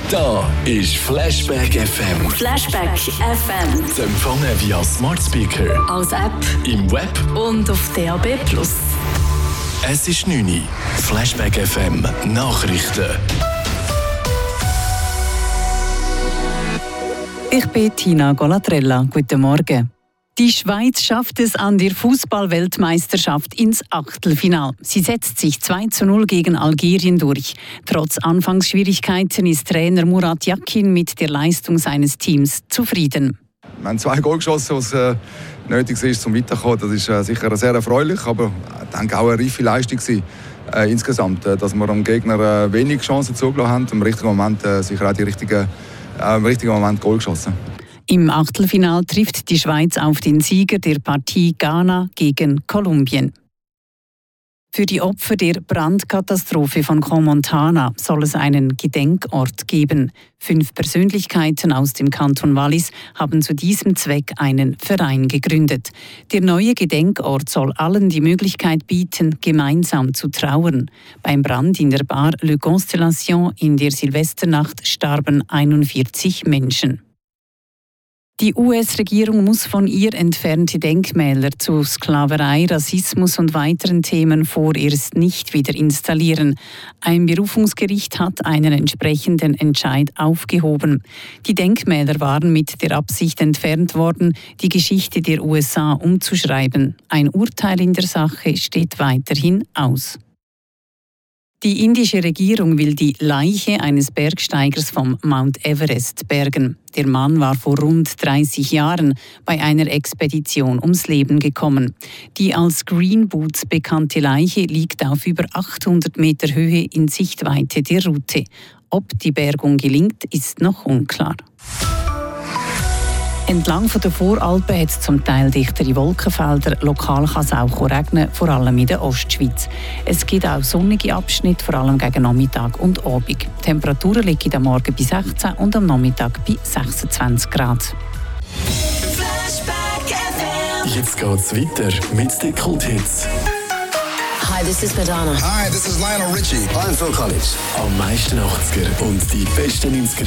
Da ist Flashback FM. Flashback FM. Zu empfangen via Smart Speaker, Als App im Web. und auf DAB+. Es ist 9 Uhr. Flashback FM Nachrichten. Ich bin Tina Golatrella. Guten Morgen. Die Schweiz schafft es an der Fußball-Weltmeisterschaft ins Achtelfinale. Sie setzt sich 2:0 gegen Algerien durch. Trotz Anfangsschwierigkeiten ist Trainer Murat Yakin mit der Leistung seines Teams zufrieden. Wir haben 2 Goal geschossen, was nötig ist, um weiterzukommen. Das ist sicher sehr erfreulich, aber ich denke auch eine reife Leistung insgesamt, dass wir dem Gegner wenig Chancen zugelassen haben, im richtigen Moment sicher auch im richtigen Moment Goal geschossen. Im Achtelfinal trifft die Schweiz auf den Sieger der Partie Ghana gegen Kolumbien. Für die Opfer der Brandkatastrophe von Crans-Montana soll es einen Gedenkort geben. 5 Persönlichkeiten aus dem Kanton Wallis haben zu diesem Zweck einen Verein gegründet. Der neue Gedenkort soll allen die Möglichkeit bieten, gemeinsam zu trauern. Beim Brand in der Bar Le Constellation in der Silvesternacht starben 41 Menschen. Die US-Regierung muss von ihr entfernte Denkmäler zu Sklaverei, Rassismus und weiteren Themen vorerst nicht wieder installieren. Ein Berufungsgericht hat einen entsprechenden Entscheid aufgehoben. Die Denkmäler waren mit der Absicht entfernt worden, die Geschichte der USA umzuschreiben. Ein Urteil in der Sache steht weiterhin aus. Die indische Regierung will die Leiche eines Bergsteigers vom Mount Everest bergen. Der Mann war vor rund 30 Jahren bei einer Expedition ums Leben gekommen. Die als Green Boots bekannte Leiche liegt auf über 800 Meter Höhe in Sichtweite der Route. Ob die Bergung gelingt, ist noch unklar. Entlang der Voralpen hat es zum Teil dichtere Wolkenfelder. Lokal kann es auch regnen, vor allem in der Ostschweiz. Es gibt auch sonnige Abschnitte, vor allem gegen Nachmittag und Abend. Die Temperaturen liegen am Morgen bei 16 und am Nachmittag bei 26 Grad. Jetzt geht's weiter mit den Kulthits. Hi, this is Madonna. Hi, this is Lionel Richie. I'm Phil Collins. Am meisten 80er und die besten 90er